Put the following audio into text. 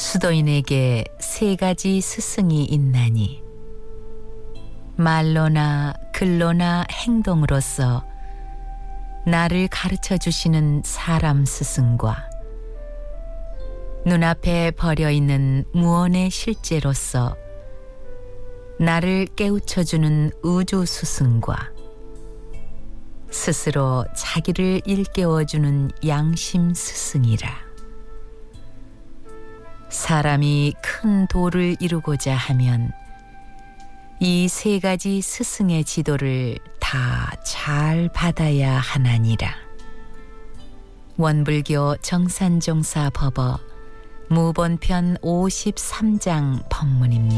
수도인에게 세 가지 스승이 있나니 말로나 글로나 행동으로서 나를 가르쳐 주시는 사람 스승과 눈앞에 버려 있는 무언의 실제로서 나를 깨우쳐주는 우주 스승과 스스로 자기를 일깨워주는 양심 스승이라. 사람이 큰 도를 이루고자 하면 이 세 가지 스승의 지도를 다 잘 받아야 하나니라. 원불교 정산종사 법어 무본편 53장 법문입니다.